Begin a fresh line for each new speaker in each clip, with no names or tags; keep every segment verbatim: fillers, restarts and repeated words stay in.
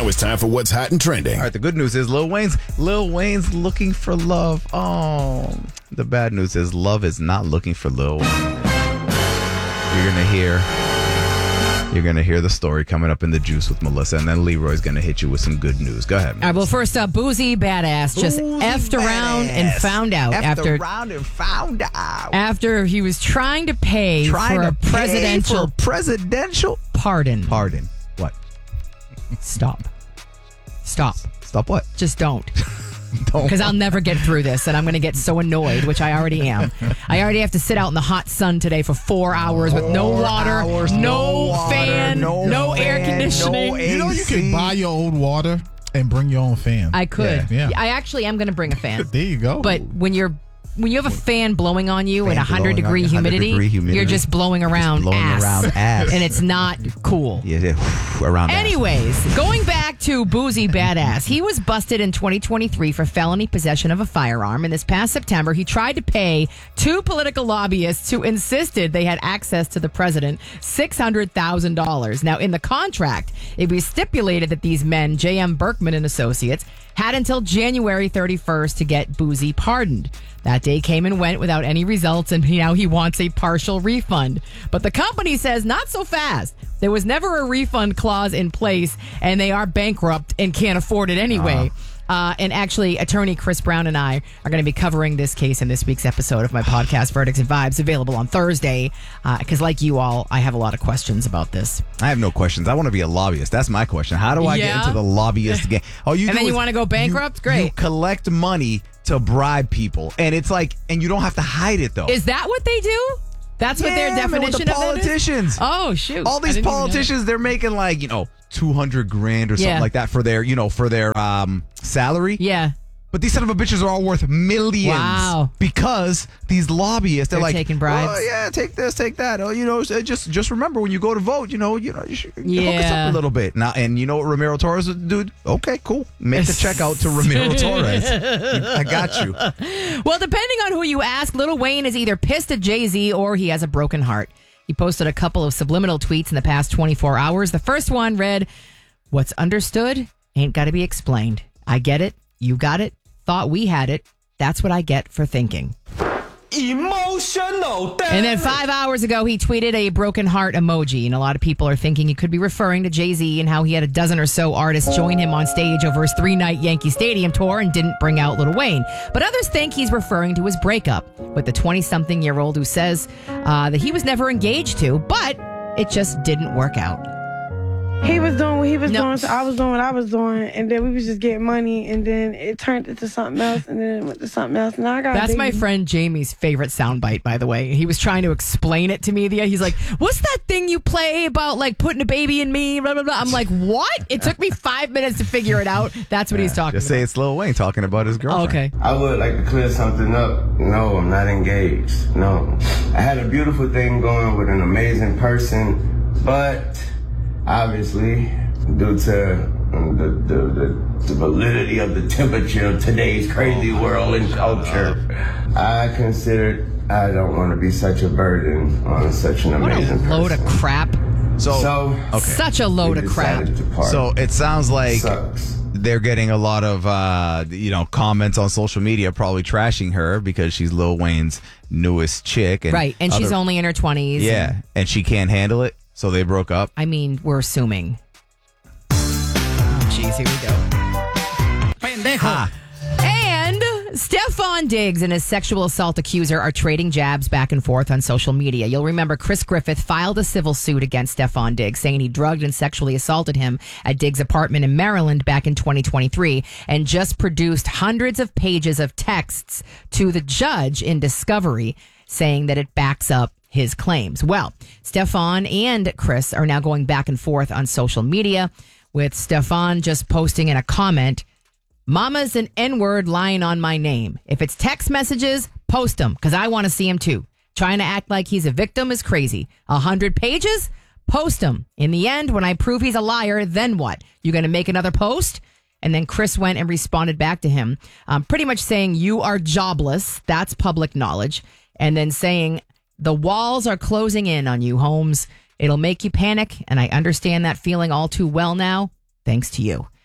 Now it's time for what's hot and trending.
All right, the good news is Lil Wayne's Lil Wayne's looking for love. Oh, the bad news is love is not looking for Lil Wayne. You're gonna hear, you're gonna hear the story coming up in the juice with Melissa, and then Leroy's gonna hit you with some good news. Go ahead.
All right, well, first up, Boozy Badass just
Boozy
effed around and
Badass.
found out
Effed
after
around and found out
after he was trying to pay
trying
for
to
a
pay
presidential
for presidential
pardon.
pardon. What?
Stop. Stop.
Stop what?
Just don't.
Don't.
Because I'll never get through this, and I'm going to get so annoyed, which I already am. I already have to sit out in the hot sun today for four hours with no
Four
water,
hours,
no,
no water,
fan,
no
no, air
fan,
conditioning.
no
You know, you
A C.
can buy your own water and bring your own fan.
I could.
Yeah.
I actually am going to bring a fan.
There you go.
But when you're when you have a fan blowing on you
Fan
in one hundred
blowing on
degree
you, one hundred
humidity,
degree humidity.
you're just blowing around
blowing
ass.
around ass.
And it's not cool.
Yeah, yeah. Around that.
Anyways, going back to Boozy Badass, he was busted in twenty twenty-three for felony possession of a firearm. And this past September, he tried to pay two political lobbyists who insisted they had access to the president six hundred thousand dollars. Now, in the contract, it was stipulated that these men, J M. Berkman and Associates, had until January thirty-first to get Boozy pardoned. That day came and went without any results, and now he wants a partial refund. But the company says not so fast. There was never a refund clause in place, and they are bankrupt and can't afford it anyway. Uh, and actually, attorney Chris Brown and I are going to be covering this case in this week's episode of my podcast, Verdicts and Vibes, available on Thursday. Because like you all, I have a lot of questions about this.
I have no questions. I want to be a lobbyist. That's my question. How do I
Yeah.
get into the lobbyist game? Oh, you
And
do
then you
is
wanna go bankrupt?
you-
Great.
You collect money to bribe people, and it's like, and you don't have to hide it though.
Is that what they do? That's what their
Yeah, man, with
definition
the
of it is?
politicians.
Oh, shoot.
All
I
these
didn't even know that.
politicians, they're making like, you know, two hundred grand or something
Yeah.
like that for their, you know, for their um, salary.
Yeah.
But these son of a bitches are all worth millions.
Wow.
Because these lobbyists, they're,
They're
like,
taking bribes.
Oh yeah, take this, take that. Oh, you know, so just just remember when you go to vote, you know, you know, you should hook us
Yeah.
up a little bit. Now, and you know what Ramiro Torres would do? Okay, cool. Make the check out to Ramiro Torres. I got you.
Well, depending on who you ask, Lil Wayne is either pissed at Jay-Z or he has a broken heart. He posted a couple of subliminal tweets in the past twenty-four hours. The first one read, "What's understood ain't got to be explained. I get it. You got it. Thought we had it. That's what I get for thinking."
Emotional.
And then five hours ago, he tweeted a broken heart emoji. And a lot of people are thinking he could be referring to Jay-Z and how he had a dozen or so artists join him on stage over his three-night Yankee Stadium tour and didn't bring out Lil Wayne. But others think he's referring to his breakup with the twenty-something-year-old who says uh, that he was never engaged to, but it just didn't work out.
He was doing what he was
No.
doing, so I was doing what I was doing, and then we was just getting money, and then it turned into something else, and then it went to something else. Now I got.
That's
a
my
baby.
friend Jamie's favorite soundbite, by the way. He was trying to explain it to me. The He's like, "What's that thing you play about, like, putting a baby in me?" Blah, blah, blah. I'm like, what? It took me five minutes to figure it out. That's what he's talking
Just
about.
say it's Lil Wayne talking about his girlfriend.
Okay.
I would like to clear something up. No, I'm not engaged. No. I had a beautiful thing going with an amazing person, but obviously, due to um, the, the, the, the validity of the temperature of today's crazy world and culture, I considered I don't want to be such a burden on such an
What a
amazing person.
load of crap.
So,
So,
okay.
Such a load
we
of crap.
decided to part.
So it sounds like
Sucks.
they're getting a lot of, uh, you know, comments on social media, probably trashing her because she's Lil Wayne's newest chick. And
Right. And she's
other-
only in her twenties.
Yeah. And she can't handle it. So they broke up.
I mean, we're assuming. Oh, jeez, here we go.
Ha.
And Stefan Diggs and his sexual assault accuser are trading jabs back and forth on social media. You'll remember Chris Griffith filed a civil suit against Stefan Diggs, saying he drugged and sexually assaulted him at Diggs' apartment in Maryland back in twenty twenty-three, and just produced hundreds of pages of texts to the judge in discovery, saying that it backs up his claims. Well, Stefan and Chris are now going back and forth on social media, with Stefan just posting in a comment, "Mama's an N-word lying on my name. If it's text messages, post them, because I want to see him too. Trying to act like he's a victim is crazy. A hundred pages? Post them. In the end, when I prove he's a liar, then what? You going to make another post?" And then Chris went and responded back to him, um, pretty much saying, "You are jobless." That's public knowledge. And then saying, "The walls are closing in on you, Holmes. It'll make you panic, and I understand that feeling all too well now, thanks to you."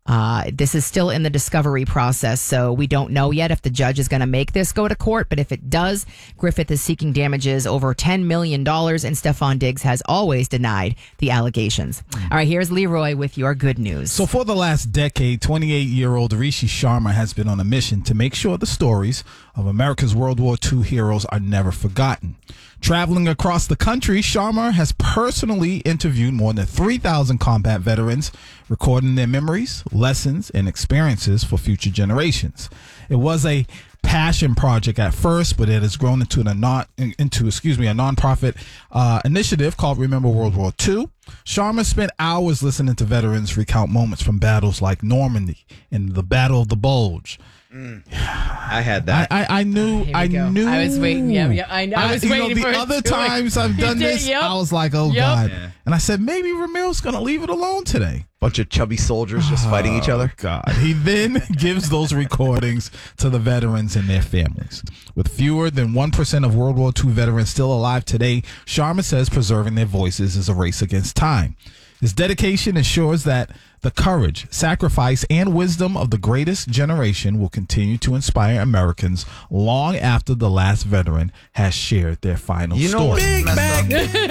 Uh, this is still in the discovery process, so we don't know yet if the judge is going to make this go to court. But if it does, Griffith is seeking damages over ten million dollars, and Stefon Diggs has always denied the allegations. All right, here's Leroy with your good news.
So for the last decade, twenty-eight-year-old Rishi Sharma has been on a mission to make sure the stories of America's World War Two heroes are never forgotten. Traveling across the country, Sharma has personally interviewed more than three thousand combat veterans, recording their memories, lessons, and experiences for future generations. It was a passion project at first, but it has grown into a non into excuse me a nonprofit uh, initiative called Remember World War Two. Sharma spent hours listening to veterans recount moments from battles like Normandy and the Battle of the Bulge.
Mm. I had that.
I, I, I knew. I
go.
knew.
I was waiting. Yeah, yeah I, I was
you
waiting
know,
for
the
it
other
to
times I've done
did,
this,
yep.
I was like, oh
Yep.
God.
Yeah.
And I said, maybe Ramir's going to leave it alone today.
Bunch of chubby soldiers just fighting each other.
God. He then gives those recordings to the veterans and their families. With fewer than one percent of World War Two veterans still alive today, Sharma says preserving their voices is a race against time. His dedication ensures that the courage, sacrifice, and wisdom of the greatest generation will continue to inspire Americans long after the last veteran has shared their final
You know
story.
what's messed up? The,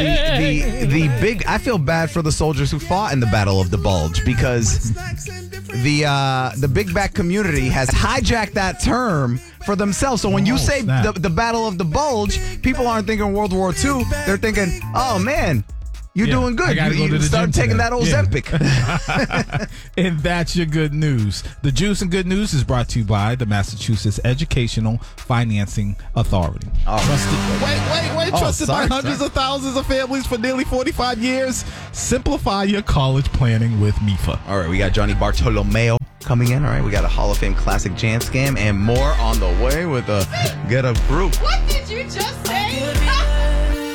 the, the, the big, I feel bad for the soldiers who fought in the Battle of the Bulge because the uh, the big back community has hijacked that term for themselves. So when you
Oh,
say
snap.
the, the Battle of the Bulge, people aren't thinking World War Two. They're thinking, oh man, you're
Yeah,
doing
I
good.
gotta
You,
go to
you
the
start
gym
taking
today.
that Ozempic.
And that's your good news. The Juice and Good News is brought to you by the Massachusetts Educational Financing Authority.
Oh.
Trusted, wait, wait, wait.
Oh,
Trusted
sorry,
by hundreds
sorry.
of thousands of families for nearly forty-five years. Simplify your college planning with M I F A.
All right, we got Johnny Bartolomeo coming in. All right, we got a Hall of Fame classic jam scam and more on the way with a Get Up group.
What did you just